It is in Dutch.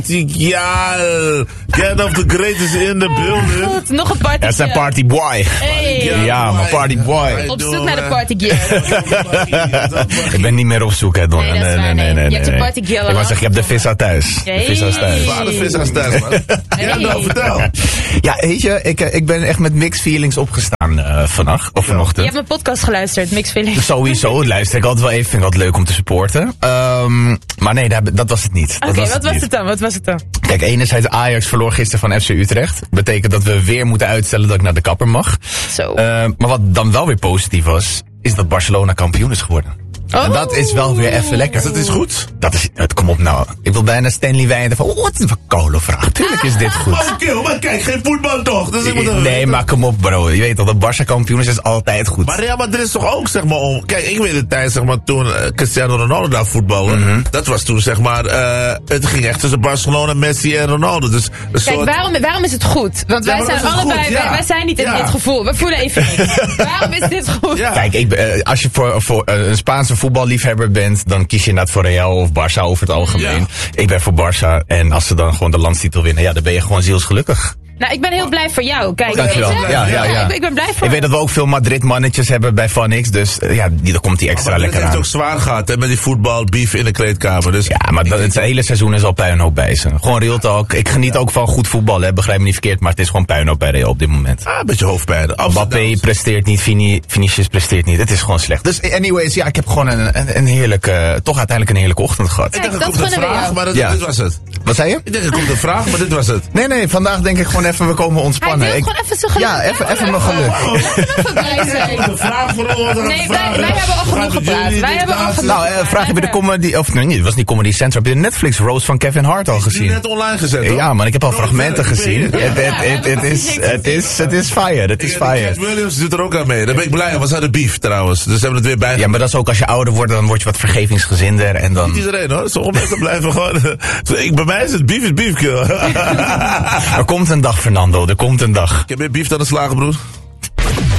Gial. Get of the greatest in the building. Goed, nog een party. Dat is een partyboy. Hey. Ja, mijn partyboy. Op zoek naar de party gear. Ik ben niet meer op zoek, hè, Don. Nee, dat is waar, nee. Je hebt je party gear al. Ik wou zeggen, je hebt de vissa thuis. Hey. De vissa's thuis. Waar de vissa's thuis, man? Ja, nou, vertel. Ja, weet je, ik ben echt met mixed feelings opgestaan vannacht, of Je vanochtend. hebt mijn podcast geluisterd, Mixed Feelings. Sowieso, luister ik altijd wel even. Vind ik altijd leuk om te supporten. Maar nee, dat was het niet. Oké, wat was het dan? Kijk, enerzijds Ajax verloor gisteren van FC Utrecht. Betekent dat we weer moeten uitstellen dat ik naar de kapper mag. Zo. Maar wat dan wel weer positief was, is dat Barcelona kampioen is geworden. Oh. En dat is wel weer even lekker. Dat is goed. Dat is, kom op nou. Ik wil bijna Stanley Wijnen van, wat een koude vraag. Tuurlijk is dit goed. Oké, maar kijk, geen voetbal toch? Dus ik moet Nee, maar kom op bro. Je weet al, dat Barça kampioen is altijd goed. Maar Real Madrid is toch ook, zeg maar, om... Kijk, ik weet de tijd, zeg maar, toen Cristiano Ronaldo daar voetbalde. Dat was toen, zeg maar, het ging echt tussen Barcelona, Messi en Ronaldo. Dus een Kijk, soort... waarom is het goed? Want Ja, wij maar zijn dat is allebei, goed, ja. wij zijn niet in Ja. dit gevoel. We voelen even niks. Waarom is dit goed? Ja. Kijk, als je voor een Spaanse voetballiefhebber bent, dan kies je inderdaad voor Real of Barça over het algemeen. Ja. Ik ben voor Barça en als ze dan gewoon de landstitel winnen, ja, dan ben je gewoon zielsgelukkig. Nou, ik ben heel blij voor jou. Kijk, Dankjewel. weet je? Ja. Ik ben blij voor Ik weet dat we ook veel Madrid-mannetjes hebben bij Vanix, dus ja, daar komt die extra Maar het lekker heeft aan. ook zwaar gehad, hè, met die voetbalbeef in de kleedkamer. Dus Ja, maar het hele seizoen is al puinhoop bij ze. Gewoon real talk. Ik geniet ook van goed voetbal, hè. Begrijp me niet verkeerd, maar het is gewoon puinhoop bij Real op dit moment. een beetje hoofdpijn. Mbappé presteert niet, Vinicius presteert niet. Het is gewoon slecht. Dus anyways, ja, ik heb gewoon een heerlijke, toch uiteindelijk een heerlijke ochtend gehad. Ik dacht, er dat komt een gunnen we vraag, jou. maar Ja. dit was het. Wat zei je? Ik dacht, er komt een vraag, maar dit was het. Nee, vandaag denk ik gewoon even, we komen ontspannen. Hij wil gewoon even zijn geluk. Ja, even mijn geluk. Even blij zijn. Een vraag voor ons. Nee, wij hebben al genoeg gepraat. Wij hebben al genoeg. Nou, vraag je bij de comedy, of nee, het was niet Comedy Central. Heb je de Netflix Roast van Kevin Hart al Die gezien? net online gezet, hoor. Ja, man, ik heb al fragmenten gezien. Ja. Het is fire, het is Cat fire. Williams doet er ook aan mee. Daar ben ik blij om. Was uit de beef trouwens. Dus ze hebben het weer bij. Ja, maar dat is ook als je ouder wordt, dan word je wat vergevingsgezinder en dan... Niet iedereen hoor. Sommige mensen blijven gewoon... Bij mij is het beef, kill. Er komt een dag, Fernando, er komt een dag. Ik heb meer beef dan een slagenbroer.